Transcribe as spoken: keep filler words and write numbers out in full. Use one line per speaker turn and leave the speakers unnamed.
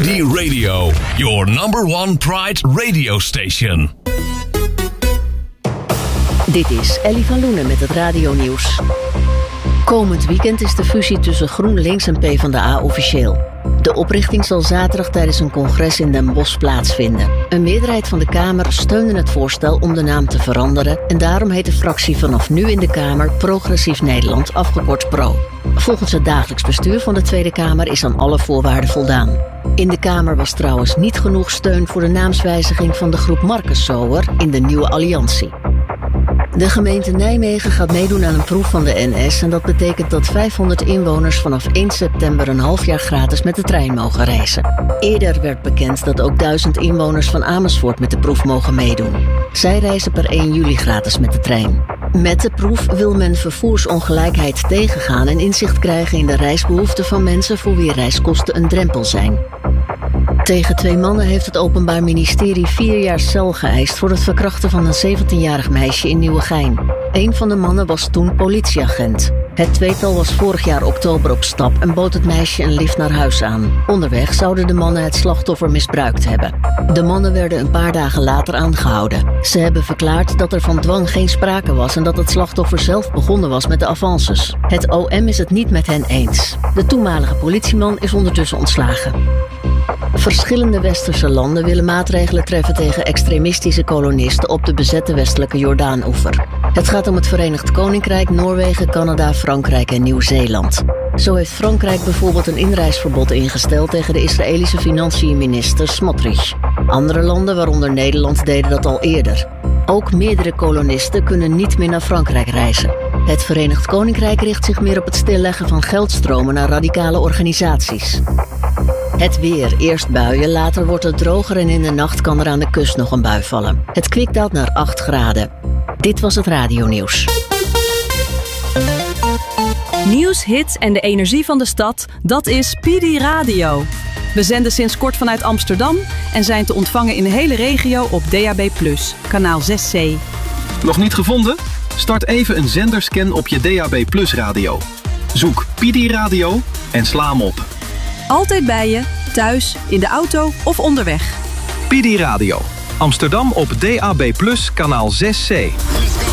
Radio, your number one Pride radio station.
Dit is Ellie van Loenen met het radionieuws. Komend weekend is de fusie tussen GroenLinks en PvdA officieel. De oprichting zal zaterdag tijdens een congres in Den Bosch plaatsvinden. Een meerderheid van de Kamer steunde het voorstel om de naam te veranderen en daarom heet de fractie vanaf nu in de Kamer Progressief Nederland, afgekort PRO. Volgens het dagelijks bestuur van de Tweede Kamer is aan alle voorwaarden voldaan. In de Kamer was trouwens niet genoeg steun voor de naamswijziging van de groep Marcus Sower in de nieuwe alliantie. De gemeente Nijmegen gaat meedoen aan een proef van de N S en dat betekent dat vijfhonderd inwoners vanaf één september een half jaar gratis met de trein mogen reizen. Eerder werd bekend dat ook duizend inwoners van Amersfoort met de proef mogen meedoen. Zij reizen per één juli gratis met de trein. Met de proef wil men vervoersongelijkheid tegengaan en inzicht krijgen in de reisbehoeften van mensen voor wie reiskosten een drempel zijn. Tegen twee mannen heeft het Openbaar Ministerie vier jaar cel geëist voor het verkrachten van een zeventienjarig meisje in Nieuwegein. Een van de mannen was toen politieagent. Het tweetal was vorig jaar oktober op stap en bood het meisje een lift naar huis aan. Onderweg zouden de mannen het slachtoffer misbruikt hebben. De mannen werden een paar dagen later aangehouden. Ze hebben verklaard dat er van dwang geen sprake was en dat het slachtoffer zelf begonnen was met de avances. Het O M is het niet met hen eens. De toenmalige politieman is ondertussen ontslagen. Verschillende westerse landen willen maatregelen treffen tegen extremistische kolonisten op de bezette westelijke Jordaanoever. Het gaat om het Verenigd Koninkrijk, Noorwegen, Canada, Frankrijk en Nieuw-Zeeland. Zo heeft Frankrijk bijvoorbeeld een inreisverbod ingesteld tegen de Israëlische financiënminister Smotrich. Andere landen, waaronder Nederland, deden dat al eerder. Ook meerdere kolonisten kunnen niet meer naar Frankrijk reizen. Het Verenigd Koninkrijk richt zich meer op het stilleggen van geldstromen naar radicale organisaties. Het weer. Eerst buien, later wordt het droger en in de nacht kan er aan de kust nog een bui vallen. Het kwik daalt naar acht graden. Dit was het radionieuws.
Nieuws, hits en de energie van de stad, dat is P D Radio. We zenden sinds kort vanuit Amsterdam en zijn te ontvangen in de hele regio op D A B plus, kanaal zes C.
Nog niet gevonden? Start even een zenderscan op je D A B plus radio. Zoek P D Radio en sla hem op.
Altijd bij je, thuis, in de auto of onderweg.
P D Radio. Amsterdam op D A B plus, kanaal zes C.